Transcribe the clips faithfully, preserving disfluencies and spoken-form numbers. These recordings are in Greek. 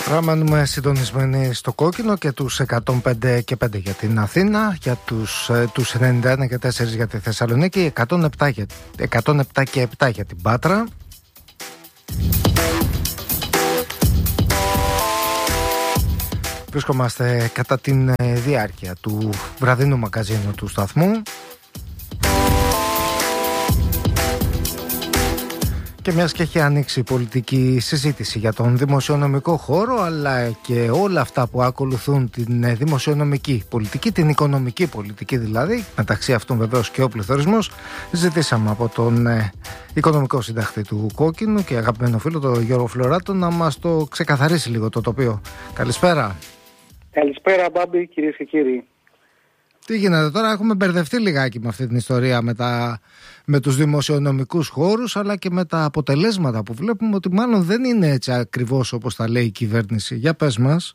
Παραμένουμε συντονισμένοι στο κόκκινο και τους εκατόν πέντε και πέντε για την Αθήνα, για τους, τους ενενήντα ένα και τέσσερα για τη Θεσσαλονίκη, εκατόν επτά, για, εκατόν επτά και επτά για την Πάτρα. Βρισκόμαστε κατά την διάρκεια του βραδινού μαγκαζίνου του σταθμού. Και μιας και έχει ανοίξει η πολιτική συζήτηση για τον δημοσιονομικό χώρο, αλλά και όλα αυτά που ακολουθούν την δημοσιονομική πολιτική, την οικονομική πολιτική δηλαδή, μεταξύ αυτών βεβαίως και ο πληθωρισμός, ζητήσαμε από τον ε, οικονομικό συντακτή του Κόκκινου και αγαπημένο φίλο τον Γιώργο Φλωράτο να μας το ξεκαθαρίσει λίγο το τοπίο. Καλησπέρα. Καλησπέρα Μπάμπη, κυρίες και κύριοι. Τι γίνεται τώρα, έχουμε μπερδευτεί λιγάκι με αυτή την ιστορία με, τα, με τους δημοσιονομικούς χώρους, αλλά και με τα αποτελέσματα που βλέπουμε ότι μάλλον δεν είναι έτσι ακριβώς όπως τα λέει η κυβέρνηση. Για πες μας.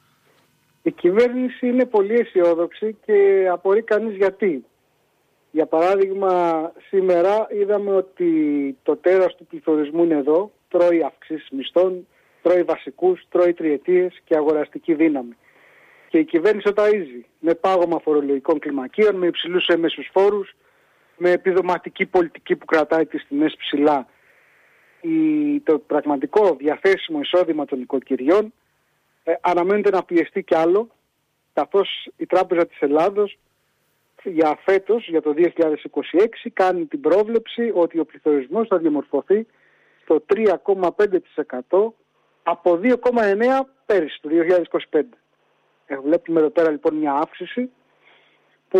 Η κυβέρνηση είναι πολύ αισιόδοξη και απορεί κανείς γιατί. Για παράδειγμα, σήμερα είδαμε ότι το τέρας του πληθωρισμού είναι εδώ, τρώει αυξήσεις μισθών, τρώει βασικούς, τρώει τριετίες και αγοραστική δύναμη. Και η κυβέρνηση το ταΐζει με πάγωμα φορολογικών κλιμακίων, με υψηλούς έμεσους φόρους, με επιδοματική πολιτική που κρατάει τις τιμές ψηλά. Η, το πραγματικό διαθέσιμο εισόδημα των οικοκυριών ε, αναμένεται να πιεστεί κι άλλο, καθώς η Τράπεζα της Ελλάδος για φέτος, για το δύο χιλιάδες είκοσι έξι, κάνει την πρόβλεψη ότι ο πληθωρισμός θα διαμορφωθεί στο τρία κόμμα πέντε τοις εκατό από δύο κόμμα εννέα τοις εκατό πέρυσι, το δύο χιλιάδες είκοσι πέντε. Βλέπουμε εδώ πέρα λοιπόν μια αύξηση που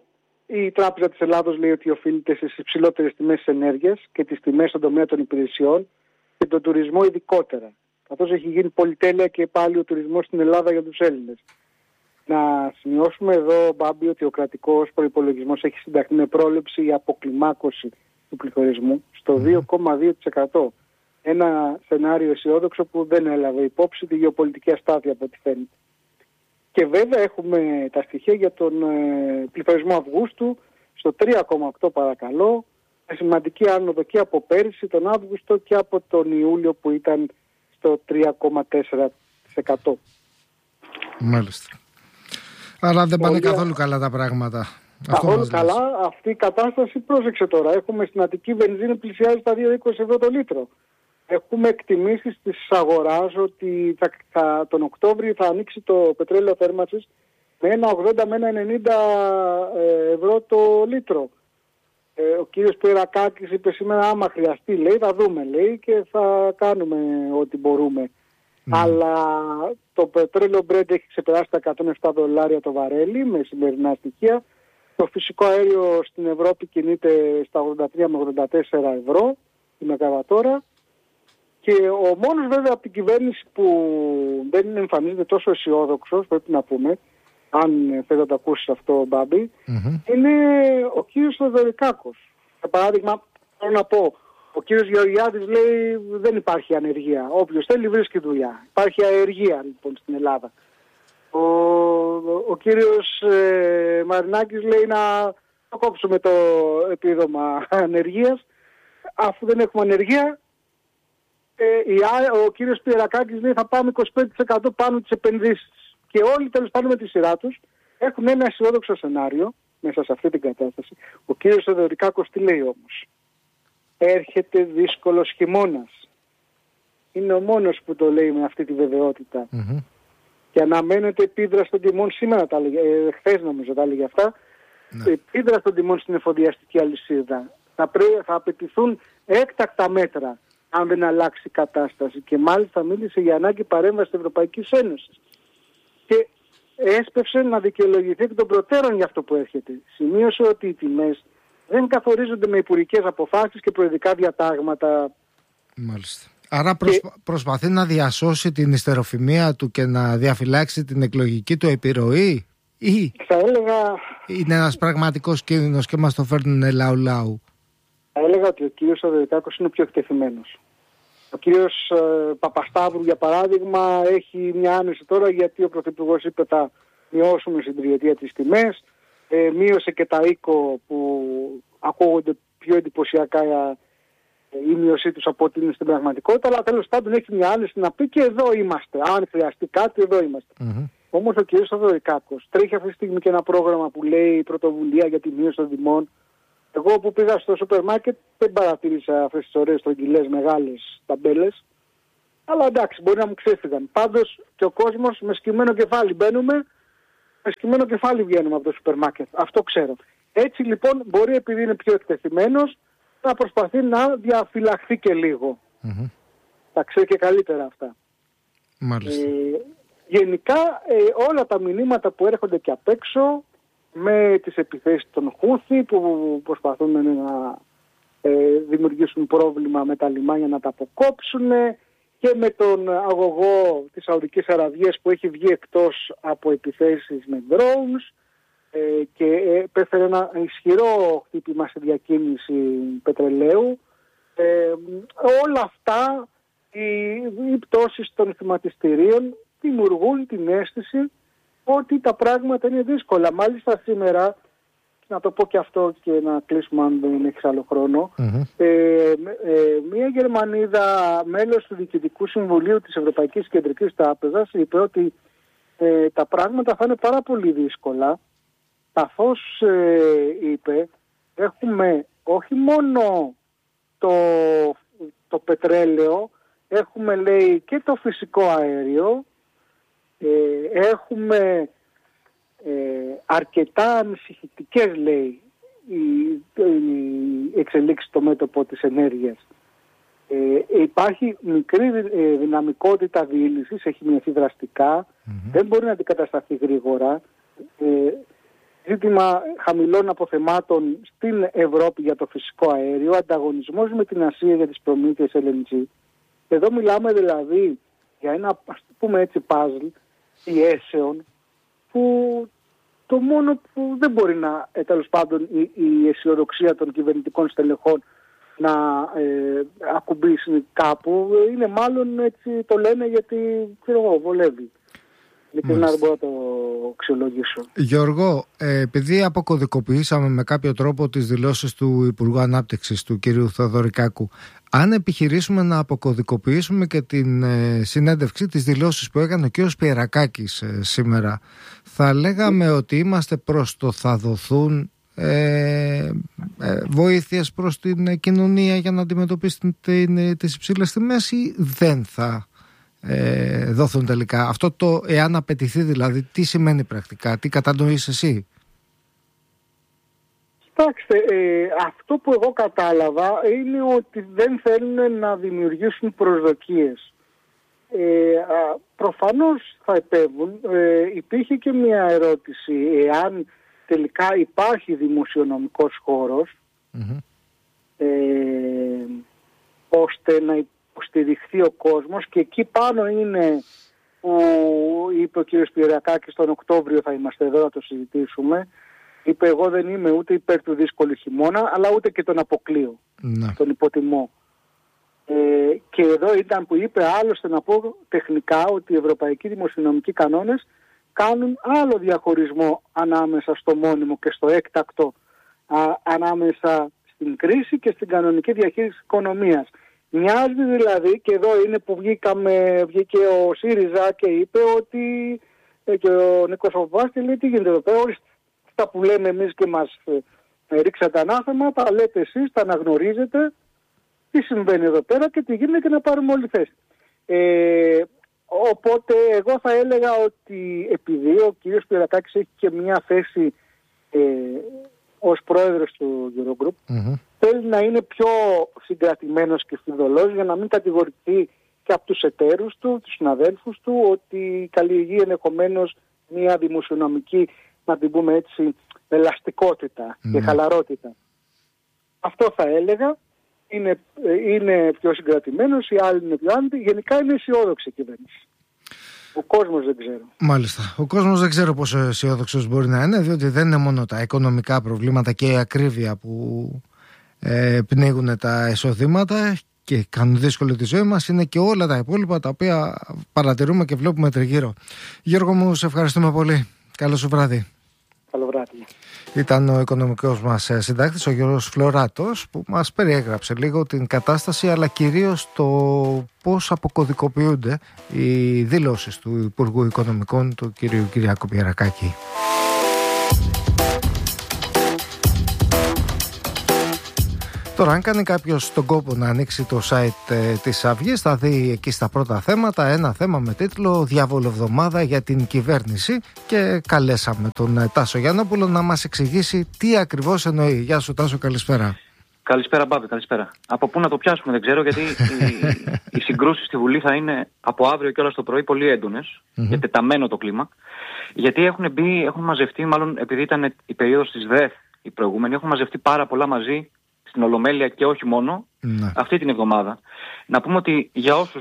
η Τράπεζα της Ελλάδος λέει ότι οφείλεται στις υψηλότερες τιμές ενέργειας και τις τιμές στον τομέα των υπηρεσιών και τον τουρισμό ειδικότερα. Καθώς έχει γίνει πολυτέλεια και πάλι ο τουρισμός στην Ελλάδα για τους Έλληνες. Να σημειώσουμε εδώ, Μπάμπη, ότι ο κρατικός προϋπολογισμός έχει συνταχθεί με πρόληψη για αποκλιμάκωση του πληθωρισμού στο δύο κόμμα δύο τοις εκατό. Ένα σενάριο αισιόδοξο που δεν έλαβε υπόψη τη γεωπολιτική αστάθεια από ό,τι φαίνεται. Και βέβαια έχουμε τα στοιχεία για τον ε, πληθωρισμό Αυγούστου στο τρία κόμμα οκτώ παρακαλώ, με σημαντική άνοδο και από πέρυσι τον Αύγουστο και από τον Ιούλιο που ήταν στο τρία κόμμα τέσσερα τοις εκατό. Μάλιστα. Αλλά δεν πάνε Πολύ... καθόλου καλά τα πράγματα. Καθόλου καλά. Αυτή η κατάσταση, πρόσεξε τώρα, έχουμε στην Αττική βενζίνη πλησιάζει στα δύο είκοσι ευρώ το λίτρο. Έχουμε εκτιμήσεις της αγοράς ότι θα, θα, τον Οκτώβριο θα ανοίξει το πετρέλαιο θέρμανσης με ένα ογδόντα με ένα ενενήντα ευρώ το λίτρο. Ε, ο κύριος Πυρακάκης είπε σήμερα άμα χρειαστεί λέει θα δούμε λέει και θα κάνουμε ό,τι μπορούμε. Mm. Αλλά το πετρέλαιο Brent έχει ξεπεράσει τα εκατόν επτά δολάρια το βαρέλι με σημερινά στοιχεία. Το φυσικό αέριο στην Ευρώπη κινείται στα ογδόντα τρία με ογδόντα τέσσερα ευρώ τη μεγαβατόρα. Και ο μόνος βέβαια από την κυβέρνηση που δεν εμφανίζεται τόσο αισιόδοξος, πρέπει να πούμε, αν θέλω να το ακούσεις αυτό, Μπάμπη, mm-hmm. είναι ο κύριος Θεοδωρικάκος. Για παράδειγμα, θέλω να πω, ο κύριος Γεωργιάδης λέει δεν υπάρχει ανεργία. Όποιος θέλει βρίσκει δουλειά. Υπάρχει αεργία λοιπόν στην Ελλάδα. Ο, ο, ο κύριος ε, Μαρινάκης λέει να κόψουμε το επίδομα ανεργίας. Αφού δεν έχουμε ανεργία, Ε, ο κύριος Πυρακάκης λέει θα πάμε είκοσι πέντε τοις εκατό πάνω τις επενδύσεις. Και όλοι τέλος πάντων με τη σειρά τους έχουν ένα αισιόδοξο σενάριο μέσα σε αυτή την κατάσταση. Ο κύριος Θεοδωρικάκος τι λέει όμως? Έρχεται δύσκολος χειμώνας. Είναι ο μόνος που το λέει με αυτή τη βεβαιότητα. Mm-hmm. Και αναμένεται επίδραση των τιμών, σήμερα τα έλεγε, ε, χθες νομίζω τα έλεγε αυτά, mm-hmm. επίδραση των τιμών στην εφοδιαστική αλυσίδα. Θα, πρέ, θα απαιτηθούν έκτακτα μέτρα αν δεν αλλάξει η κατάσταση. Και μάλιστα μίλησε για ανάγκη παρέμβαση της Ευρωπαϊκής Ένωσης. Και έσπευσε να δικαιολογηθεί εκ των προτέρων για αυτό που έρχεται. Σημείωσε ότι οι τιμές δεν καθορίζονται με υπουργικές αποφάσεις και προεδρικά διατάγματα. Μάλιστα. Άρα προσπα... και... προσπαθεί να διασώσει την ιστεροφημία του και να διαφυλάξει την εκλογική του επιρροή, ή θα έλεγα... είναι ένας πραγματικός κίνδυνος και μας το φέρνουν λαού-λαού? Θα έλεγα ότι ο κύριος Θεοδωρικάκος είναι πιο εκτεθειμένος. Ο κύριος ε, Παπασταύρου, για παράδειγμα, έχει μια άνεση τώρα γιατί ο Πρωθυπουργός είπε θα μειώσουμε στην τριετία τις τιμές, ε, μείωσε και τα οίκο που ακούγονται πιο εντυπωσιακά η μείωσή τους από ό,τι είναι στην πραγματικότητα, αλλά τέλος πάντων έχει μια άνεση να πει και εδώ είμαστε. Αν χρειαστεί κάτι, εδώ είμαστε. Mm-hmm. Όμως ο κ. Θοδωρικάκος τρέχει αυτή τη στιγμή και ένα πρόγραμμα που λέει πρωτοβουλία για τη μείωση των τιμών. Εγώ που πήγα στο σούπερ μάρκετ δεν παρατήρησα αυτές τις ωραίες τρογγυλές μεγάλες ταμπέλες. Αλλά εντάξει, μπορεί να μου ξέφυγαν. Πάντως και ο κόσμος με σκυμμένο κεφάλι μπαίνουμε, με σκυμμένο κεφάλι βγαίνουμε από το σούπερ μάρκετ. Αυτό ξέρω. Έτσι λοιπόν μπορεί, επειδή είναι πιο εκτεθειμένος, να προσπαθεί να διαφυλαχθεί και λίγο. Mm-hmm. Τα ξέρει και καλύτερα αυτά. Μάλιστα. Ε, γενικά ε, όλα τα μηνύματα που έρχονται και απ' έξω, με τις επιθέσεις των Χούθι που προσπαθούν να ε, δημιουργήσουν πρόβλημα με τα λιμάνια, να τα αποκόψουν, και με τον αγωγό της Σαουδικής Αραβίας που έχει βγει εκτός από επιθέσεις με drones ε, και πέφερε ένα ισχυρό χτύπημα στη διακίνηση πετρελαίου. Ε, όλα αυτά, οι, οι πτώσεις των χρηματιστηρίων δημιουργούν την αίσθηση ότι τα πράγματα είναι δύσκολα. Μάλιστα σήμερα, να το πω και αυτό και να κλείσουμε αν δεν έχεις άλλο χρόνο, mm-hmm. ε, ε, μία Γερμανίδα, μέλος του Διοικητικού Συμβουλίου της Ευρωπαϊκής Κεντρικής Τράπεζας, είπε ότι ε, τα πράγματα θα είναι πάρα πολύ δύσκολα, καθώς ε, είπε έχουμε όχι μόνο το, το πετρέλαιο, έχουμε λέει και το φυσικό αέριο, ε, έχουμε ε, αρκετά ανησυχητικές λέει οι, οι εξελίξεις στο μέτωπο της ενέργειας. Ε, υπάρχει μικρή ε, δυναμικότητα διήλυσης, έχει μειωθεί δραστικά, mm-hmm. δεν μπορεί να αντικατασταθεί γρήγορα. Ε, ζήτημα χαμηλών αποθεμάτων στην Ευρώπη για το φυσικό αέριο, ανταγωνισμός με την Ασία για τις προμήθειες ελ εν τζι. Εδώ μιλάμε δηλαδή για ένα, ας το πούμε έτσι, παζλ πιέσεων που το μόνο που δεν μπορεί να, ε, τέλος πάντων, η, η αισιοδοξία των κυβερνητικών στελεχών να ε, ακουμπήσει κάπου, είναι μάλλον έτσι το λένε γιατί, ξέρω εγώ, βολεύει. Ειλικρινά δεν μπορώ να το αξιολογήσω. Γιώργο, ε, επειδή αποκωδικοποιήσαμε με κάποιο τρόπο τις δηλώσεις του Υπουργού Ανάπτυξης, του κυρίου Θοδωρικάκου, αν επιχειρήσουμε να αποκωδικοποιήσουμε και την ε, συνέντευξη, τις δηλώσεις που έκανε ο κύριος Πιερακάκης ε, σήμερα, θα λέγαμε ότι είμαστε προς το θα δοθούν ε, ε, βοήθειες προς την κοινωνία για να αντιμετωπίσει την, τις υψηλές τιμές, ή δεν θα Ε, δόθουν τελικά? Αυτό το εάν απαιτηθεί δηλαδή, τι σημαίνει πρακτικά, τι κατανοείς εσύ? Κοιτάξτε, ε, αυτό που εγώ κατάλαβα είναι ότι δεν θέλουν να δημιουργήσουν προσδοκίες. Ε, α, προφανώς θα επέβουν. Ε, υπήρχε και μια ερώτηση εάν τελικά υπάρχει δημοσιονομικός χώρος mm-hmm. ε, ώστε να υποστηριχθεί ο κόσμος, και εκεί πάνω είναι που είπε ο κ. Πιερακάκης τον Οκτώβριο θα είμαστε εδώ να το συζητήσουμε. Είπε εγώ δεν είμαι ούτε υπέρ του δύσκολου χειμώνα, αλλά ούτε και τον αποκλείω, ναι. τον υποτιμώ. Ε, και εδώ ήταν που είπε άλλωστε, να πω τεχνικά, ότι οι ευρωπαϊκοί δημοσιονομικοί κανόνες κάνουν άλλο διαχωρισμό ανάμεσα στο μόνιμο και στο έκτακτο, α, ανάμεσα στην κρίση και στην κανονική διαχείριση της οικονομίας. Μοιάζει δηλαδή, και εδώ είναι που βγήκαμε, βγήκε ο ΣΥΡΙΖΑ και είπε ότι ε, και ο Νίκος Οβάστη λέει τι γίνεται εδώ πέρα, όλοι αυτά που λέμε εμείς και μας ε, ρίξατε ανάθεμα, τα λέτε εσείς, τα αναγνωρίζετε, τι συμβαίνει εδώ πέρα και τι γίνεται και να πάρουμε όλη θέση. Ε, οπότε εγώ θα έλεγα ότι επειδή ο κ. Πιερακάκης έχει και μια θέση ε, ως πρόεδρος του Eurogroup, mm-hmm. θέλει να είναι πιο συγκρατημένος και φιδωλός για να μην κατηγορηθεί και από τους εταίρους του, τους συναδέλφους του, ότι καλλιεργεί ενδεχομένως μια δημοσιονομική, να την πούμε έτσι, ελαστικότητα mm-hmm. και χαλαρότητα. Αυτό θα έλεγα. Είναι, είναι πιο συγκρατημένος, οι άλλοι είναι πιο άνετοι. Γενικά είναι αισιόδοξη η κυβέρνηση. Ο κόσμος δεν ξέρω. Μάλιστα. Ο κόσμος δεν ξέρω πόσο αισιόδοξος μπορεί να είναι, διότι δεν είναι μόνο τα οικονομικά προβλήματα και η ακρίβεια που ε, πνίγουν τα εισοδήματα και κάνουν δύσκολη τη ζωή μας, είναι και όλα τα υπόλοιπα τα οποία παρατηρούμε και βλέπουμε τριγύρω. Γιώργο μου, σε ευχαριστούμε πολύ. Καλό σου βράδυ. Καλό βράδυ. Ήταν ο οικονομικός μας συντάκτης, ο Γιώργος Φλωράτος, που μας περιέγραψε λίγο την κατάσταση, αλλά κυρίως το πώς αποκωδικοποιούνται οι δηλώσεις του Υπουργού Οικονομικών, του κ. Κυριάκου Πιερακάκη. Τώρα, αν κάνει κάποιος τον κόπο να ανοίξει το site ε, της Αυγής, θα δει εκεί στα πρώτα θέματα ένα θέμα με τίτλο «Διαβολοβδομάδα για την κυβέρνηση» και καλέσαμε τον ε, Τάσο Γιαννόπουλο να μας εξηγήσει τι ακριβώς εννοεί. Γεια σου Τάσο, καλησπέρα. Καλησπέρα Μπάμπη, καλησπέρα. Από πού να το πιάσουμε δεν ξέρω, γιατί οι, οι συγκρούσεις στη Βουλή θα είναι από αύριο και όλα στο πρωί πολύ έντονες, mm-hmm. και τεταμένο το κλίμα, γιατί έχουν μπει, έχουν μαζευτεί, μάλλον επειδή ήταν η περίοδος της ΔΕΘ η προηγούμενη, έχουν μαζευτεί πάρα πολλά μαζί στην Ολομέλεια και όχι μόνο, ναι. αυτή την εβδομάδα. Να πούμε ότι για όσους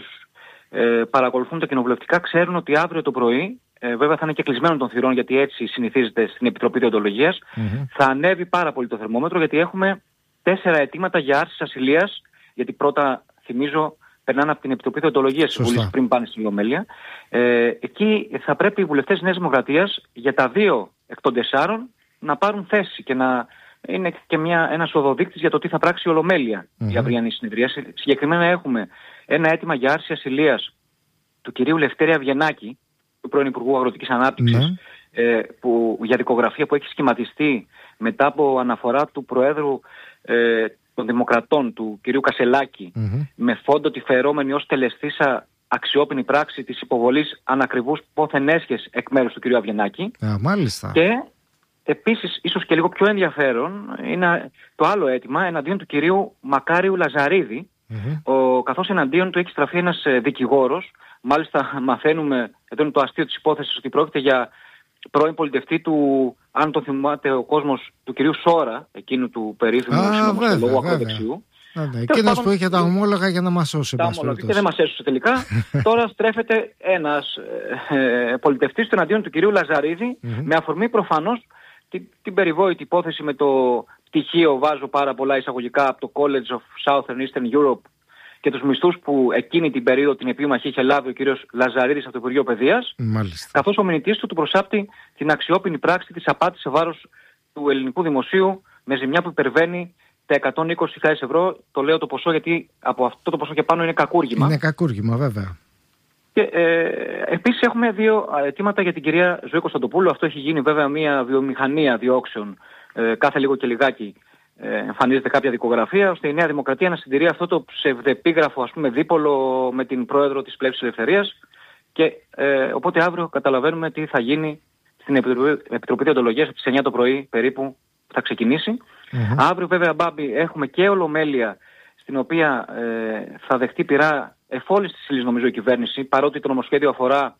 ε, παρακολουθούν τα κοινοβουλευτικά ξέρουν ότι αύριο το πρωί, ε, βέβαια θα είναι και κλεισμένο των θυρών γιατί έτσι συνηθίζεται στην Επιτροπή Δεοντολογίας, mm-hmm. θα ανέβει πάρα πολύ το θερμόμετρο, γιατί έχουμε τέσσερα αιτήματα για άρση ασυλίας, γιατί πρώτα, θυμίζω, περνάνε από την Επιτροπή Δεοντολογίας της Βουλής πριν πάνε στην Ολομέλεια. Ε, εκεί θα πρέπει οι βουλευτές Νέας Δημοκρατίας για τα δύο εκ των τεσσάρων να πάρουν θέση και να είναι και μια, ένας οδοδείκτης για το τι θα πράξει η Ολομέλεια mm-hmm. η αυριανή συνεδρία. Συγκεκριμένα έχουμε ένα αίτημα για άρση ασυλίας του κυρίου Λευτέρη Αβγενάκη, του πρώην Υπουργού Αγροτικής Ανάπτυξης, mm-hmm. ε, που, για δικογραφία που έχει σχηματιστεί μετά από αναφορά του Προέδρου ε, των Δημοκρατών, του κυρίου Κασελάκη, mm-hmm. με φόντο τη φερόμενη ως τελεστήσα αξιόπινη πράξη της υποβολής ανακριβούς πόθεν έσχες εκ μέρους του κυρίου Αβγενάκη. Yeah, μάλιστα. Και επίσης, ίσως και λίγο πιο ενδιαφέρον, είναι το άλλο αίτημα εναντίον του κυρίου Μακάριου Λαζαρίδη, mm-hmm. ο, καθώς εναντίον του έχει στραφεί ένας ε, δικηγόρος. Μάλιστα μαθαίνουμε, εδώ είναι το αστείο της υπόθεσης, ότι πρόκειται για πρώην πολιτευτή του, αν το θυμάται ο κόσμος, του κυρίου Σόρα, εκείνου του περίφημου συνομοστολόγου ακροδεξιού. Ναι, εκείνος που είχε τα ομόλογα για να μας σώσει. Τα ομόλογα και δεν μας έσωσε τελικά. Τώρα στρέφεται ένας ε, ε, πολιτευτής του εναντίον του κυρίου Λαζαρίδη, mm-hmm. με αφορμή προφανώς την, την περιβόητη υπόθεση με το πτυχίο, βάζω πάρα πολλά εισαγωγικά, από το College of Southern Eastern Europe και τους μισθούς που εκείνη την περίοδο την επίμαχη είχε λάβει ο κύριος Λαζαρίδης από το Υπουργείο Παιδείας, καθώς ο μηνυτής του του προσάπτει την αξιόπινη πράξη της απάτης σε βάρος του ελληνικού δημοσίου με ζημιά που υπερβαίνει τα εκατόν είκοσι χιλιάδες ευρώ. Το λέω το ποσό γιατί από αυτό το ποσό και πάνω είναι κακούργημα. Είναι κακούργημα, βέβαια. Και ε, επίσης έχουμε δύο αιτήματα για την κυρία Ζωή Κωνσταντοπούλου. Αυτό έχει γίνει βέβαια μια βιομηχανία διώξεων. Ε, κάθε λίγο και λιγάκι ε, εμφανίζεται κάποια δικογραφία, ώστε η Νέα Δημοκρατία να συντηρεί αυτό το ψευδεπίγραφο, ας πούμε, δίπολο με την πρόεδρο της Πλεύσης Ελευθερίας. Και ε, οπότε αύριο καταλαβαίνουμε τι θα γίνει στην Επιτροπή, Επιτροπή Δεοντολογίας από τις εννιά το πρωί περίπου που θα ξεκινήσει. Mm-hmm. Αύριο βέβαια, Μπάμπη, έχουμε και Ολομέλεια, στην οποία ε, θα δεχτεί πειρά εφόλης της ύλης, νομίζω, η κυβέρνηση, παρότι το νομοσχέδιο αφορά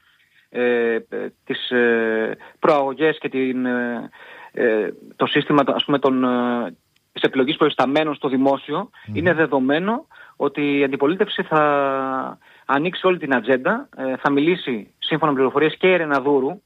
ε, τις ε, προαγωγές και την, ε, ε, το σύστημα, ας πούμε, των, ε, της επιλογής προϊσταμένων στο δημόσιο. Mm. Είναι δεδομένο ότι η αντιπολίτευση θα ανοίξει όλη την ατζέντα, ε, θα μιλήσει σύμφωνα με πληροφορίες και η Ρεναδούρου,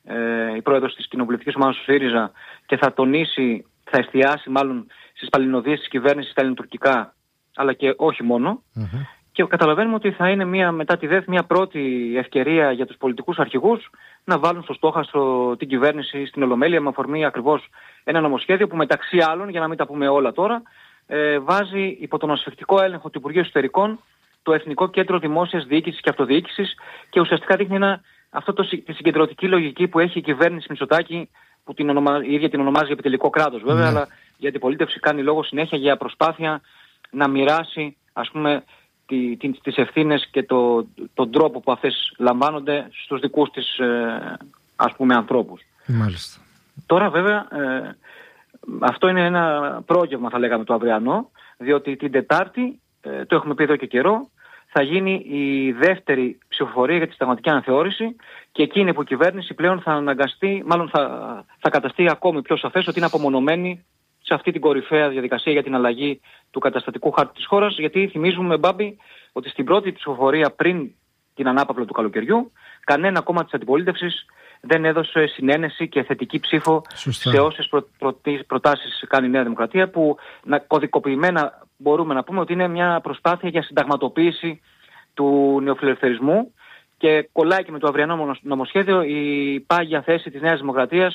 ε, η πρόεδρος της κοινοβουλευτικής ομάδας του ΣΥΡΙΖΑ, και θα τονίσει, θα εστιάσει μάλλον στις παλινοδίες της κυβέρνησης στα ελληνοτουρκικά, αλλά και όχι μόνο. Mm-hmm. Και καταλαβαίνουμε ότι θα είναι μια, μετά τη ΔΕΘ μια πρώτη ευκαιρία για τους πολιτικούς αρχηγούς να βάλουν στο στόχαστρο την κυβέρνηση στην Ολομέλεια, με αφορμή ακριβώς ένα νομοσχέδιο που, μεταξύ άλλων, για να μην τα πούμε όλα τώρα, ε, βάζει υπό τον ασφικτικό έλεγχο του Υπουργείου Εσωτερικών το Εθνικό Κέντρο Δημόσιας Διοίκησης και Αυτοδιοίκησης, και ουσιαστικά δείχνει ένα, αυτό το, τη συγκεντρωτική λογική που έχει η κυβέρνηση Μητσοτάκη, που την ονομα, η ίδια την ονομάζει επιτελικό κράτος βέβαια, mm. αλλά η αντιπολίτευση κάνει λόγο συνέχεια για προσπάθεια να μοιράσει, ας πούμε, τη, τη, τις ευθύνες και το, τον τρόπο που αυτές λαμβάνονται στους δικούς της, ε, ας πούμε, ανθρώπους. Μάλιστα. Τώρα βέβαια ε, αυτό είναι ένα πρόγευμα, θα λέγαμε, το αυριανό, διότι την Τετάρτη, ε, το έχουμε πει εδώ και καιρό, θα γίνει η δεύτερη ψηφοφορία για τη συνταγματική αναθεώρηση, και εκείνη που η κυβέρνηση πλέον θα αναγκαστεί, μάλλον θα, θα καταστεί ακόμη πιο σαφές ότι είναι απομονωμένη σε αυτή την κορυφαία διαδικασία για την αλλαγή του καταστατικού χάρτη της χώρας, γιατί θυμίζουμε, Μπάμπη, ότι στην πρώτη ψηφοφορία πριν την ανάπαυλα του καλοκαιριού, κανένα κόμμα της αντιπολίτευσης δεν έδωσε συνένεση και θετική ψήφο Σωστά. σε όσες προ, προ, προτάσεις κάνει η Νέα Δημοκρατία, που να, κωδικοποιημένα μπορούμε να πούμε ότι είναι μια προσπάθεια για συνταγματοποίηση του νεοφιλελευθερισμού, και κολλάει και με το αυριανό νομοσχέδιο η πάγια θέση της Νέας Δημοκρατίας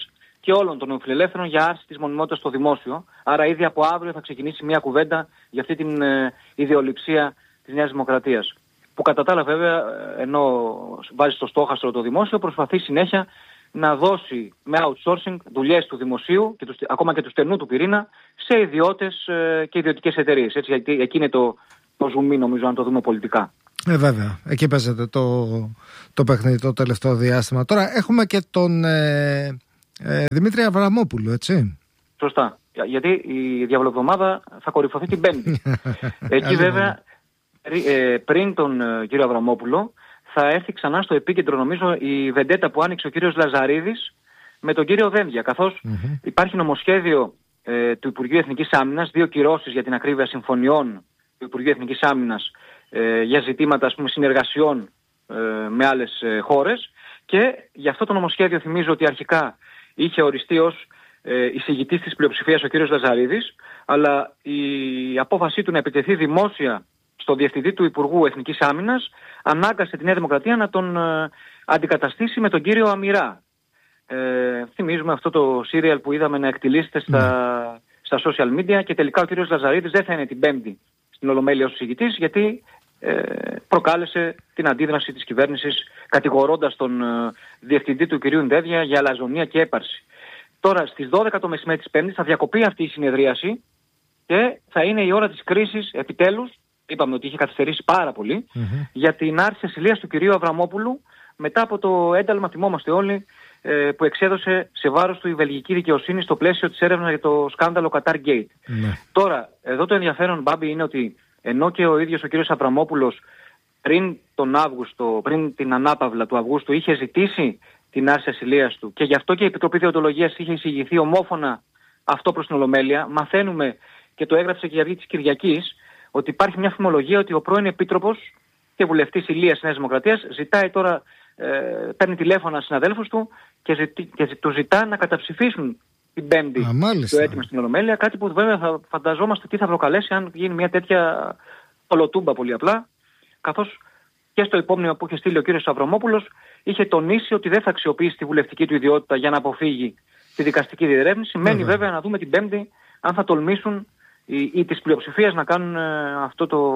και όλων των νεοφιλελεύθερων για άρση της μονιμότητας στο δημόσιο. Άρα ήδη από αύριο θα ξεκινήσει μια κουβέντα για αυτή την ε, ιδεολειψία της Νέας Δημοκρατίας. Που κατά τα άλλα βέβαια, ενώ βάζει στο στόχαστρο το δημόσιο, προσπαθεί συνέχεια να δώσει με outsourcing δουλειές του δημοσίου και του, ακόμα και του στενού του πυρήνα σε ιδιώτες ε, και ιδιωτικές εταιρείες. Έτσι, γιατί εκεί είναι το, το ζουμί, νομίζω, αν το δούμε πολιτικά. Ε, βέβαια. Εκεί παίζεται το, το παιχνίδι το τελευταίο διάστημα. Τώρα έχουμε και τον ε, ε, Δημήτρη Αβραμόπουλο, έτσι. Σωστά. Γιατί η διαβολοβδομάδα θα κορυφωθεί την Πέμπτη. Εκεί βέβαια, ε, πριν τον ε, κύριο Αβραμόπουλο, θα έρθει ξανά στο επίκεντρο, νομίζω, η βεντέτα που άνοιξε ο κύριος Λαζαρίδης με τον κύριο Δένδια. Καθώς mm-hmm. υπάρχει νομοσχέδιο ε, του Υπουργείου Εθνικής Άμυνας, δύο κυρώσεις για την ακρίβεια συμφωνιών του Υπουργείου Εθνικής Άμυνας ε, για ζητήματα, ας πούμε, συνεργασιών ε, με άλλες ε, χώρες. Και γι' αυτό το νομοσχέδιο θυμίζω ότι αρχικά είχε οριστεί ως ε, εισηγητής της πλειοψηφίας ο κύριος Λαζαρίδης, αλλά η απόφασή του να επιτεθεί δημόσια στο διευθυντή του Υπουργού Εθνικής Άμυνας ανάγκασε τη Νέα Δημοκρατία να τον ε, αντικαταστήσει με τον κύριο Αμυρά. Ε, θυμίζουμε αυτό το σύριαλ που είδαμε να εκτιλήσεται στα, στα social media και τελικά ο κύριος Λαζαρίδης δεν θα είναι την Πέμπτη στην Ολομέλεια ως εισηγητής, γιατί ε, προκάλεσε την αντίδραση της κυβέρνησης κατηγορώντας τον ε, διευθυντή του κυρίου Ντέδια για αλαζονία και έπαρση. Τώρα στις δώδεκα το μεσημέρι της Πέμπτης θα διακοπεί αυτή η συνεδρίαση και θα είναι η ώρα της κρίσης επιτέλους. Είπαμε ότι είχε καθυστερήσει πάρα πολύ mm-hmm. για την άρση ασυλίας του κυρίου Αβραμόπουλου μετά από το ένταλμα, θυμόμαστε όλοι, ε, που εξέδωσε σε βάρος του η βελγική δικαιοσύνη στο πλαίσιο της έρευνας για το σκάνδαλο Qatar Gate. Mm-hmm. Τώρα, εδώ το ενδιαφέρον, Μπάμπη, είναι ότι ενώ και ο ίδιος ο κύριος Αβραμόπουλος πριν τον Αύγουστο, πριν την ανάπαυλα του Αυγούστου, είχε ζητήσει την άρση ασυλίας του και γι' αυτό και η Επιτροπή Δεοντολογίας είχε εισηγηθεί ομόφωνα αυτό προς την Ολομέλεια, μαθαίνουμε και το έγραψε και η Αυγή της Κυριακής, ότι υπάρχει μια φημολογία ότι ο πρώην Επίτροπος και βουλευτής Ηλίας Νέας Δημοκρατίας ζητάει τώρα, ε, παίρνει τηλέφωνα συναδέλφους του και, ζητή, και του ζητά να καταψηφίσουν την Πέμπτη Α, το αίτημα στην Ολομέλεια. Κάτι που βέβαια θα φανταζόμαστε τι θα προκαλέσει αν γίνει μια τέτοια ολοτούμπα πολύ απλά. Καθώς και στο υπόμνημα που είχε στείλει ο κύριος Αβραμόπουλος είχε τονίσει ότι δεν θα αξιοποιήσει τη βουλευτική του ιδιότητα για να αποφύγει τη δικαστική διερεύνηση. Μένει βέβαια να δούμε την Πέμπτη αν θα τολμήσουν ή, ή της πλειοψηφίας να κάνουν ε, αυτό το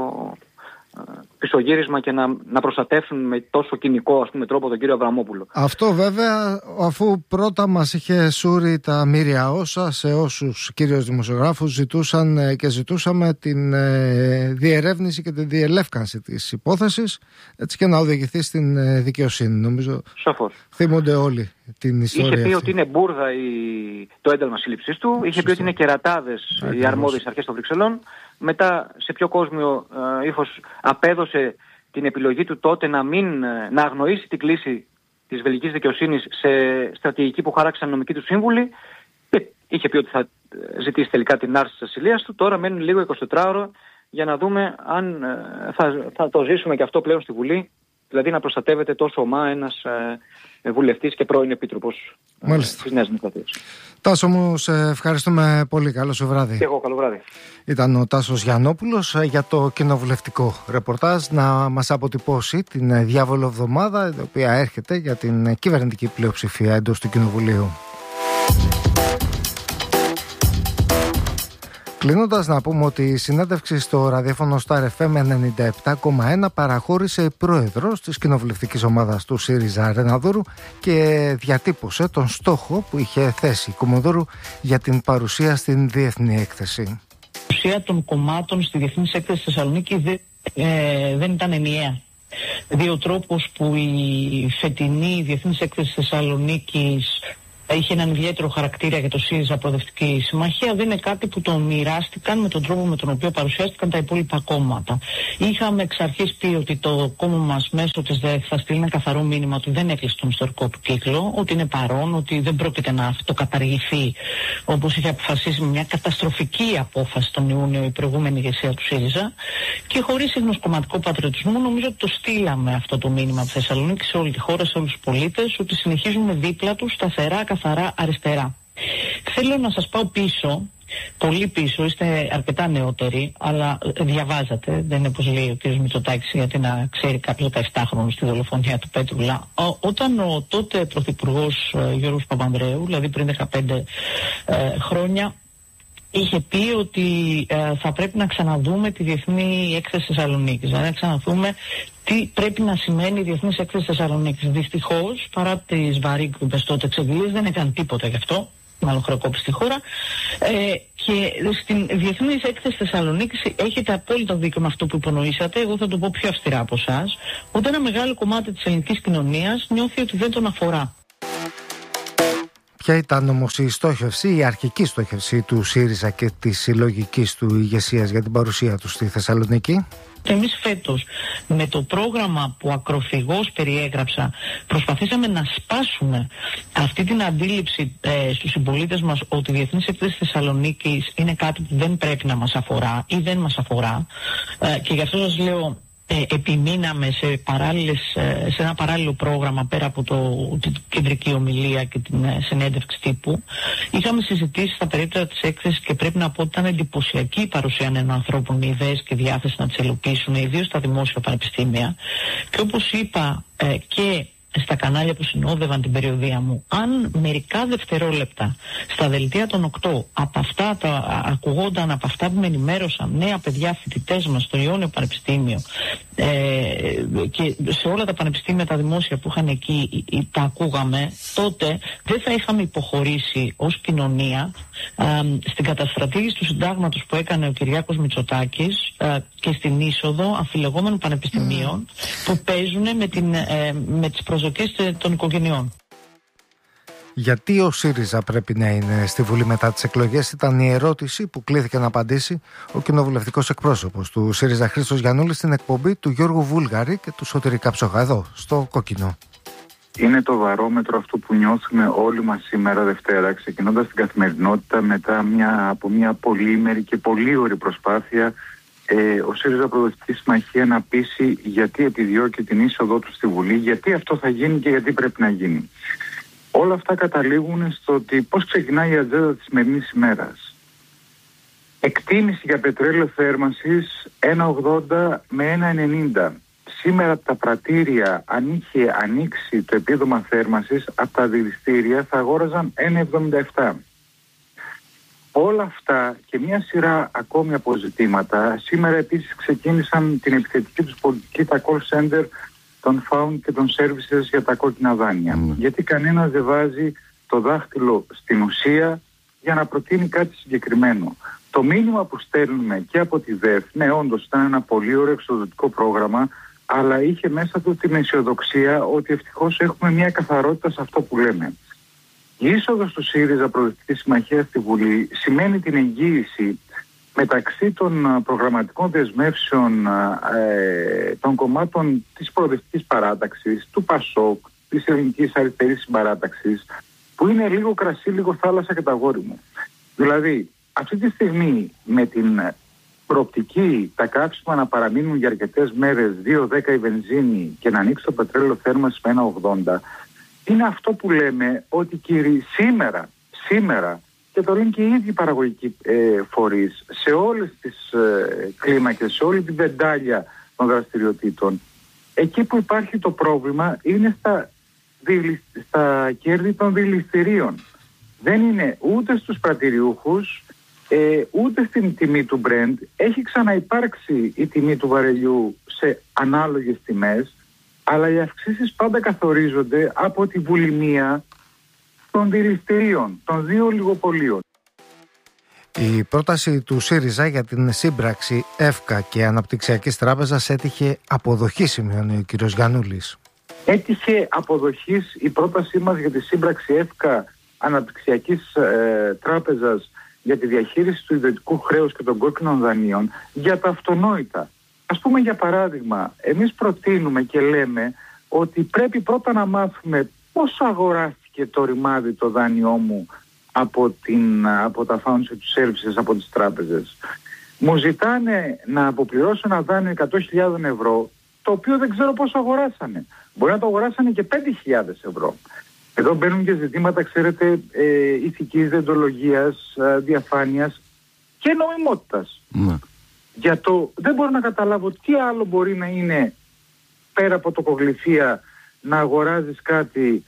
ε, πισωγύρισμα και να, να προστατεύσουν με τόσο κοινικό, ας πούμε, τρόπο τον κύριο Αβραμόπουλο. Αυτό βέβαια, αφού πρώτα μας είχε σούρει τα μοίρια όσα σε όσους κύριους δημοσιογράφους ζητούσαν ε, και ζητούσαμε την ε, διερεύνηση και τη διελεύκανση της υπόθεσης, έτσι και να οδηγηθεί στην ε, δικαιοσύνη. Νομίζω Σαφώς. Θυμούνται όλοι την ιστορία. Είχε πει αυτή. ότι είναι μπουρδα η... το ένταλμα σύλληψής του, είχε Σωστό. πει ότι είναι κερατάδες οι αρμόδιες αρχές των Βρυξελών. Μετά σε πιο κόσμιο ε, ύφος απέδωσε την επιλογή του τότε να, μην, να αγνοήσει την κλίση της βελγικής δικαιοσύνης σε στρατηγική που χάραξαν νομικοί του σύμβουλοι και είχε πει ότι θα ζητήσει τελικά την άρση της ασυλίας του. Τώρα μένουν λίγο εικοσιτετράωρο για να δούμε αν ε, θα, θα το ζήσουμε και αυτό πλέον στη Βουλή, δηλαδή να προστατεύεται τόσο ομά ένας ε, βουλευτής και πρώην επίτροπος ε, της Νέας Δημοκρατίας. Τάσο μου, σε ευχαριστούμε πολύ. Καλό σου βράδυ. Και εγώ, καλό βράδυ. Ήταν ο Τάσος Γιαννόπουλος για το κοινοβουλευτικό ρεπορτάζ να μας αποτυπώσει την διάβολο εβδομάδα η οποία έρχεται για την κυβερνητική πλειοψηφία εντός του Κοινοβουλίου. Κλείνοντας, να πούμε ότι η συνέντευξη στο ραδιόφωνο Star εφ εμ ενενήντα επτά κόμμα ένα παραχώρησε η πρόεδρος της κοινοβουλευτικής ομάδας του ΣΥΡΙΖΑ Ρεναδούρου και διατύπωσε τον στόχο που είχε θέσει η Κομοδούρου για την παρουσία στην διεθνή έκθεση. Η παρουσία των κομμάτων στη διεθνή έκθεση στη Θεσσαλονίκη δεν, ε, δεν ήταν ενιαία. Δηλαδή ο τρόπος που η φετινή διεθνή έκθεση της Θεσσαλονίκης είχε έναν ιδιαίτερο χαρακτήρα για το ΣΥΡΙΖΑ Προοδευτική Συμμαχία, δεν είναι κάτι που το μοιράστηκαν με τον τρόπο με τον οποίο παρουσιάστηκαν τα υπόλοιπα κόμματα. Είχαμε εξ αρχής πει ότι το κόμμα μας μέσω της ΔΕΕΚ θα στείλει ένα καθαρό μήνυμα ότι δεν έκλεισε τον ιστορικό του κύκλο, ότι είναι παρόν, ότι δεν πρόκειται να αυτοκαταργηθεί όπως είχε αποφασίσει με μια καταστροφική απόφαση τον Ιούνιο η προηγούμενη ηγεσία του ΣΥΡΙΖΑ. Και χωρίς εγνωσκομματικό πατριωτισμό, νομίζω ότι το στείλαμε αυτό το μήνυμα από Θεσσαλονίκη σε όλη τη χώρα, σε όλους τους πολίτες, ότι συνεχίζουμε δίπλα τους σταθερά, καθαρά αριστερά. Θέλω να σας πάω πίσω πολύ πίσω, είστε αρκετά νεότεροι, αλλά διαβάζατε. Δεν είναι όπως λέει ο κ. Μητσοτάκης, γιατί να ξέρει κάποιος δεκαεπτάχρονος στη δολοφονία του Πέτρουλα. Ό, όταν ο τότε πρωθυπουργός ε, Γιώργος Παπανδρέου, δηλαδή πριν δεκαπέντε ε, χρόνια, είχε πει ότι ε, θα πρέπει να ξαναδούμε τη Διεθνή Έκθεση Θεσσαλονίκης. Δηλαδή να ξαναδούμε τι πρέπει να σημαίνει η Διεθνής Έκθεση Θεσσαλονίκης. Δυστυχώς, παρά τις βαρύγδουπες τότε εξεγγελίες, δεν έκανε τίποτα γι' αυτό. Μάλλον χρεοκόπησε τη χώρα. Ε, και στην Διεθνής Έκθεση Θεσσαλονίκης έχετε απόλυτο δίκιο με αυτό που υπονοήσατε. Εγώ θα το πω πιο αυστηρά από εσάς. Ότι ένα μεγάλο κομμάτι της ελληνικής κοινωνίας νιώθει ότι δεν τον αφορά. Ποια ήταν όμως η στόχευση, η αρχική στόχευση του ΣΥΡΙΖΑ και της συλλογικής του ηγεσίας για την παρουσία του στη Θεσσαλονίκη? Εμείς φέτος με το πρόγραμμα που ακροθυγώς περιέγραψα προσπαθήσαμε να σπάσουμε αυτή την αντίληψη ε, στους συμπολίτες μας ότι η Διεθνής Έκθεση Θεσσαλονίκης είναι κάτι που δεν πρέπει να μας αφορά ή δεν μας αφορά, ε, και γι' αυτό σας λέω Ε, επιμείναμε σε, παράλληλες, σε ένα παράλληλο πρόγραμμα πέρα από το, την κεντρική ομιλία και την ε, συνέντευξη τύπου. Είχαμε συζητήσει στα περίπτωση της έκθεσης και πρέπει να πω ότι ήταν εντυπωσιακή η παρουσία νέων ανθρώπων με ιδέες και διάθεση να τις ελοπίσουν, ιδίως στα δημόσια πανεπιστήμια. Και όπως είπα ε, και στα κανάλια που συνόδευαν την περιοδία μου, αν μερικά δευτερόλεπτα στα δελτία των οκτώ από αυτά τα ακουγόνταν, από αυτά που με ενημέρωσαν νέα παιδιά φοιτητές μας στο Ιόνιο Πανεπιστήμιο ε, και σε όλα τα πανεπιστήμια τα δημόσια που είχαν εκεί τα ακούγαμε, τότε δεν θα είχαμε υποχωρήσει ως κοινωνία ε, στην καταστρατήγηση του συντάγματος που έκανε ο Κυριάκος Μητσοτάκης ε, και στην είσοδο αμφιλεγόμενων πανεπιστημίων mm. που παίζουν με, την, ε, με τις προσδοκίες των οικογενειών. Γιατί ο ΣΥΡΙΖΑ πρέπει να είναι στη Βουλή μετά τις εκλογές, ήταν η ερώτηση που κλήθηκε να απαντήσει ο κοινοβουλευτικός εκπρόσωπος του ΣΥΡΙΖΑ Χρήστος Γιαννούλης στην εκπομπή του Γιώργου Βούλγαρη και του Σωτήρη Κάψογα εδώ στο Κόκκινο. Είναι το βαρόμετρο αυτό που νιώθουμε όλοι μας σήμερα Δευτέρα, ξεκινώντας την καθημερινότητα μετά μια, από μια πολύημερη και πολύωρη προσπάθεια ε, ο ΣΥΡΙΖΑ Προοδευτική Συμμαχία να πείσει γιατί επιδιώκει την είσοδό του στη Βουλή, γιατί αυτό θα γίνει και γιατί πρέπει να γίνει. Όλα αυτά καταλήγουν στο ότι πώς ξεκινάει η ατζέντα της σημερινής ημέρας. Εκτίμηση για πετρέλαιο θέρμανσης ένα ογδόντα με ένα ενενήντα. Σήμερα τα πρατήρια, αν είχε ανοίξει το επίδομα θέρμανσης, από τα δηληστήρια θα αγόραζαν ένα εβδομήντα επτά. Όλα αυτά και μια σειρά ακόμη αποζητήματα σήμερα επίσης ξεκίνησαν την επιθετική τους πολιτική τα call center των Found και των Services για τα κόκκινα δάνεια. Mm. Γιατί κανένας δεν βάζει το δάχτυλο στην ουσία για να προτείνει κάτι συγκεκριμένο. Το μήνυμα που στέλνουμε και από τη ΔΕΦ, ναι, όντως ήταν ένα πολύ ωραίο εξοδοτικό πρόγραμμα, αλλά είχε μέσα του την αισιοδοξία ότι ευτυχώς έχουμε μια καθαρότητα σε αυτό που λέμε. Η είσοδος του ΣΥΡΙΖΑ Προοδευτική Συμμαχία στη Βουλή σημαίνει την εγγύηση μεταξύ των προγραμματικών δεσμεύσεων ε, των κομμάτων της προοδευτικής παράταξης, του ΠΑΣΟΚ, της ελληνικής αριστερής συμπαράταξης, που είναι λίγο κρασί, λίγο θάλασσα και τα γόρι μου. Δηλαδή, αυτή τη στιγμή με την προοπτική τα καύσιμα να παραμείνουν για αρκετές μέρες δύο δέκα η βενζίνη και να ανοίξει το πετρέλαιο θέρμανσης με ένα ογδόντα, είναι αυτό που λέμε ότι κύριοι σήμερα, σήμερα, και το λένε και οι ίδιοι παραγωγικοί ε, φορείς σε όλες τις ε, κλίμακες, σε όλη την βεντάλια των δραστηριοτήτων, εκεί που υπάρχει το πρόβλημα είναι στα, δηλη, στα κέρδη των δηληστηρίων. Δεν είναι ούτε στους πρατηριούχους, ε, ούτε στην τιμή του Brent. Έχει ξαναυπάρξει η τιμή του βαρελιού σε ανάλογες τιμές, αλλά οι αυξήσεις πάντα καθορίζονται από τη βουλημία των δηληστηρίων, των δύο ολιγοπολίων. Η πρόταση του ΣΥΡΙΖΑ για την σύμπραξη ΕΦΚΑ και Αναπτυξιακής Τράπεζας έτυχε αποδοχή, σημειώνει ο κ. Γιαννούλης. Έτυχε αποδοχής η πρότασή μας για τη σύμπραξη ΕΦΚΑ Αναπτυξιακής ε, Τράπεζας για τη διαχείριση του ιδιωτικού χρέους και των κόκκινων δανείων για τα αυτονόητα. Ας πούμε, για παράδειγμα, εμείς προτείνουμε και λέμε ότι πρέπει πρώτα να μάθουμε πώς αγοράστηκε το ρημάδι το δάνειό μου από, την, από τα Found και τους Services, από τις τράπεζες. Μου ζητάνε να αποπληρώσω ένα δάνειο εκατό χιλιάδες ευρώ, το οποίο δεν ξέρω πώς αγοράσανε. Μπορεί να το αγοράσανε και πέντε χιλιάδες ευρώ. Εδώ μπαίνουν και ζητήματα, ξέρετε, ε, ηθικής, δεοντολογίας, ε, διαφάνειας και νομιμότητας. Mm. Για το δεν μπορώ να καταλάβω τι άλλο μπορεί να είναι πέρα από τοκογλυφία να αγοράζεις κάτι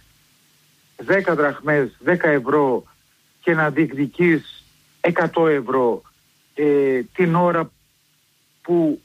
δέκα δραχμές, δέκα ευρώ και να διεκδικείς εκατό ευρώ ε, την ώρα που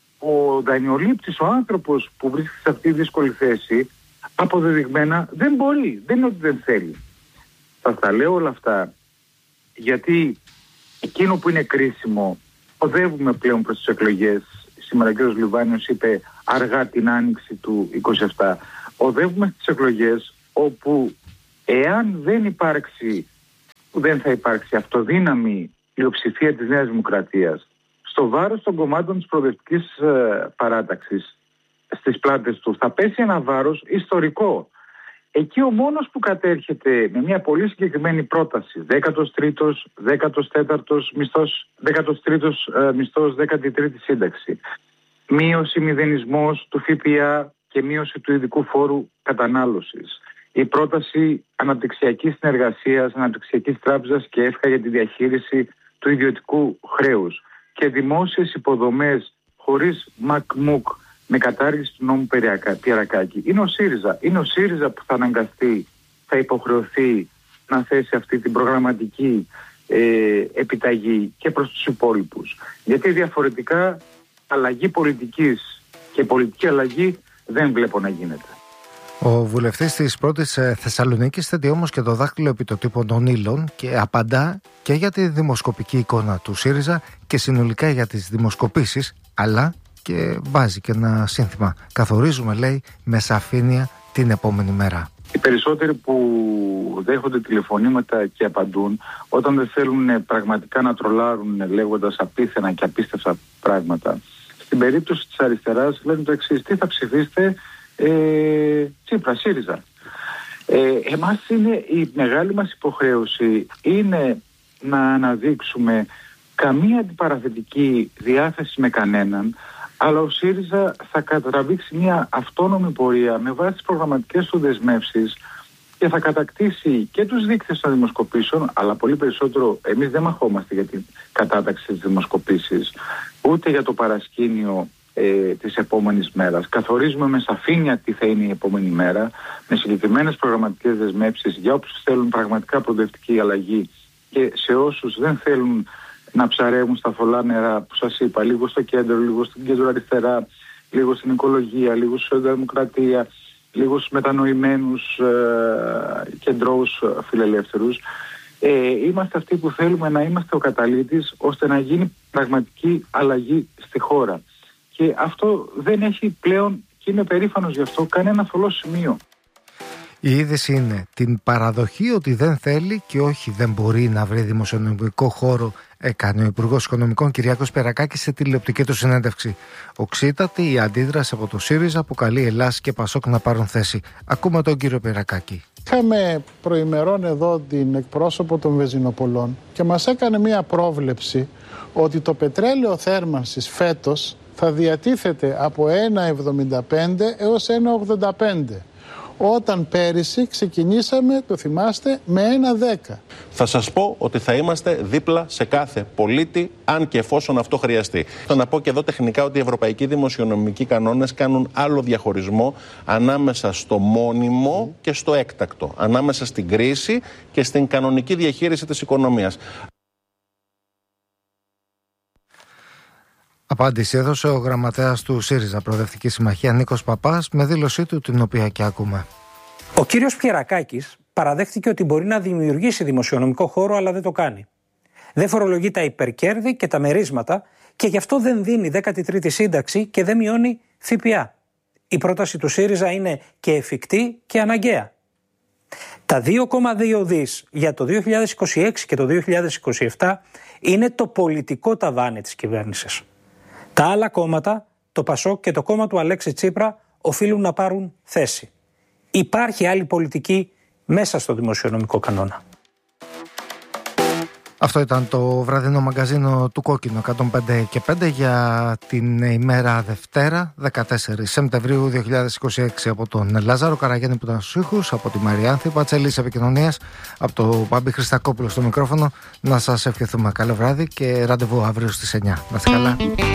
ο δανειολήπτης, ο άνθρωπος που βρίσκεται σε αυτή τη δύσκολη θέση, αποδεδειγμένα δεν μπορεί, δεν είναι ότι δεν θέλει. Θα τα λέω όλα αυτά γιατί εκείνο που είναι κρίσιμο, οδεύουμε πλέον προς τις εκλογές. Σήμερα ο κ. Λιβάνιος είπε αργά την άνοιξη του είκοσι επτά. Οδεύουμε στις εκλογές όπου εάν δεν υπάρξει, δεν θα υπάρξει αυτοδύναμη πλειοψηφία της Νέας Δημοκρατίας στο βάρος των κομμάτων της προοδευτικής ε, παράταξης στις πλάτες του, θα πέσει ένα βάρος ιστορικό. Εκεί ο μόνος που κατέρχεται με μια πολύ συγκεκριμένη πρόταση, δέκατος τρίτος, δέκατος τέταρτος μισθός, δέκατος τρίτος ε, μισθός, δέκατη τρίτη σύνταξη, μείωση μηδενισμός του ΦΠΑ και μείωση του ειδικού φόρου κατανάλωσης, η πρόταση αναπτυξιακής συνεργασίας, αναπτυξιακής τράπεζας και ΕΦΚΑ για τη διαχείριση του ιδιωτικού χρέους και δημόσιες υποδομές χωρίς μακμούκ με κατάργηση του νόμου Πιερακάκη. Είναι ο ΣΥΡΙΖΑ. Είναι ο ΣΥΡΙΖΑ που θα αναγκαστεί, θα υποχρεωθεί να θέσει αυτή την προγραμματική ε, επιταγή και προς τους υπόλοιπους. Γιατί διαφορετικά αλλαγή πολιτικής και πολιτική αλλαγή δεν βλέπω να γίνεται. Ο βουλευτής της πρώτης Θεσσαλονίκης θέτει όμως και το δάχτυλο επί το τύπο των ύλων και απαντά και για τη δημοσκοπική εικόνα του ΣΥΡΙΖΑ και συνολικά για τις δημοσκοπήσεις, αλλά και βάζει και ένα σύνθημα. Καθορίζουμε, λέει, με σαφήνεια την επόμενη μέρα. Οι περισσότεροι που δέχονται τηλεφωνήματα και απαντούν, όταν δεν θέλουν πραγματικά να τρολάρουν λέγοντας απίθανα και απίστευτα πράγματα, στην περίπτωση της αριστεράς λένε το εξής: τι θα ψηφίσετε, ε, Τσίπρα, ΣΥΡΙΖΑ. Ε, εμάς είναι η μεγάλη μας υποχρέωση είναι να αναδείξουμε καμία αντιπαραθετική διάθεση με κανέναν, αλλά ο ΣΥΡΙΖΑ θα κατραβήξει μια αυτόνομη πορεία με βάση τις προγραμματικές του δεσμεύσεις και θα κατακτήσει και τους δείκτες των δημοσκοπήσεων, αλλά πολύ περισσότερο εμείς δεν μαχόμαστε για την κατάταξη της δημοσκοπήσης, ούτε για το παρασκήνιο ε, της επόμενης μέρας. Καθορίζουμε με σαφήνεια τι θα είναι η επόμενη μέρα, με συγκεκριμένες προγραμματικές δεσμεύσεις για όποιους θέλουν πραγματικά προοδευτική αλλαγή και σε όσους δεν θέλουν να ψαρεύουν στα θολά νερά που σας είπα, λίγο στο κέντρο, λίγο στην κέντρο αριστερά, λίγο στην οικολογία, λίγο στη σοσιαλδημοκρατία, λίγο στους μετανοημένους ε, κεντρώους φιλελεύθερους. Ε, είμαστε αυτοί που θέλουμε να είμαστε ο καταλύτης ώστε να γίνει πραγματική αλλαγή στη χώρα. Και αυτό δεν έχει πλέον, και είμαι περήφανος γι' αυτό, κανένα θολό σημείο. Η είδηση είναι την παραδοχή ότι δεν θέλει και όχι δεν μπορεί να βρει δημοσιονομικό χώρο, έκανε ο Υπουργός Οικονομικών Κυριάκος Πιερακάκης σε τηλεοπτική του συνέντευξη. Οξύτατη η αντίδραση από το ΣΥΡΙΖΑ που καλεί Ελλάς και Πασόκ να πάρουν θέση. Ακούμε τον κύριο Πιερακάκη. Είχαμε προημερών εδώ την εκπρόσωπο των βενζινοπολών και μας έκανε μία πρόβλεψη ότι το πετρέλαιο θέρμανσης φέτος θα διατίθεται από ένα εβδομήντα πέντε έως ένα ογδόντα πέντε. Όταν πέρυσι ξεκινήσαμε, το θυμάστε, με ένα δέκα. Θα σας πω ότι θα είμαστε δίπλα σε κάθε πολίτη, αν και εφόσον αυτό χρειαστεί. Θα να πω και εδώ τεχνικά ότι οι ευρωπαϊκοί δημοσιονομικοί κανόνες κάνουν άλλο διαχωρισμό ανάμεσα στο μόνιμο και στο έκτακτο. Ανάμεσα στην κρίση και στην κανονική διαχείριση της οικονομίας. Απάντηση έδωσε ο γραμματέας του ΣΥΡΙΖΑ Προοδευτική Συμμαχία Νίκος Παπάς με δήλωσή του την οποία και ακούμε. Ο κύριος Πιερακάκης παραδέχτηκε ότι μπορεί να δημιουργήσει δημοσιονομικό χώρο, αλλά δεν το κάνει. Δεν φορολογεί τα υπερκέρδη και τα μερίσματα και γι' αυτό δεν δίνει δέκατη τρίτη σύνταξη και δεν μειώνει ΦΠΑ. Η πρόταση του ΣΥΡΙΖΑ είναι και εφικτή και αναγκαία. Τα δύο κόμμα δύο δις για το δύο χιλιάδες είκοσι έξι και το δύο χιλιάδες είκοσι επτά είναι το πολιτικό ταβάνι της κυβέρνησης. Τα άλλα κόμματα, το Πασόκ και το κόμμα του Αλέξη Τσίπρα, οφείλουν να πάρουν θέση. Υπάρχει άλλη πολιτική μέσα στο δημοσιονομικό κανόνα. Αυτό ήταν το βραδινό μαγκαζίνο του Κόκκινου εκατόν πέντε και πέντε για την ημέρα Δευτέρα δεκατέσσερις Σεπτεμβρίου δύο χιλιάδες είκοσι έξι, από τον Λάζαρο Καραγέννη που ήταν στους ήχους, από τη Μαριάνθη Πατσελής επικοινωνίας, από το Μπάμπη Χριστακόπουλο στο μικρόφωνο. Να σας ευχηθούμε καλό βράδυ και ραντεβού αύριο στις εννιά. Να είστε καλά.